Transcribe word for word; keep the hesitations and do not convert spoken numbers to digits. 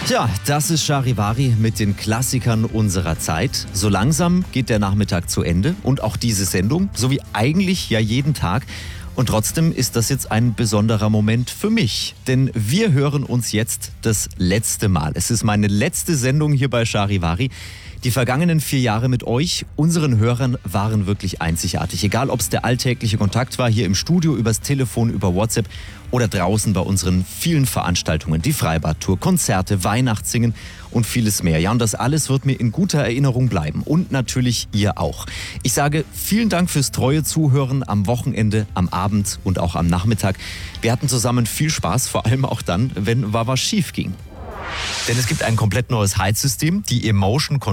Tja, das ist Charivari mit den Klassikern unserer Zeit. So langsam geht der Nachmittag zu Ende und auch diese Sendung, so wie eigentlich ja jeden Tag. Und trotzdem ist das jetzt ein besonderer Moment für mich, denn wir hören uns jetzt das letzte Mal. Es ist meine letzte Sendung hier bei Charivari. Die vergangenen vier Jahre mit euch, unseren Hörern, waren wirklich einzigartig. Egal, ob es der alltägliche Kontakt war, hier im Studio, übers Telefon, über WhatsApp oder draußen bei unseren vielen Veranstaltungen. Die Freibad-Tour, Konzerte, Weihnachtssingen und vieles mehr. Ja, und das alles wird mir in guter Erinnerung bleiben. Und natürlich ihr auch. Ich sage vielen Dank fürs treue Zuhören am Wochenende, am Abend und auch am Nachmittag. Wir hatten zusammen viel Spaß, vor allem auch dann, wenn was schief ging. Denn es gibt ein komplett neues Heizsystem, die Emotion